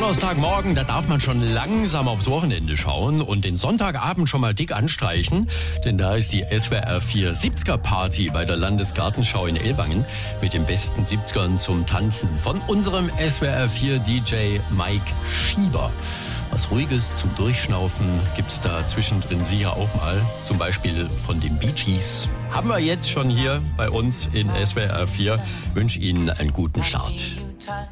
Donnerstagmorgen, da darf man schon langsam aufs Wochenende schauen und den Sonntagabend schon mal dick anstreichen, denn da ist die SWR 4 70er Party bei der Landesgartenschau in Ellwangen mit den besten 70ern zum Tanzen von unserem SWR 4 DJ Mike Schieber. Was Ruhiges zum Durchschnaufen gibt's da zwischendrin sicher auch mal, zum Beispiel von den Bee Gees. Haben wir jetzt schon hier bei uns in SWR 4. Wünsche Ihnen einen guten Start.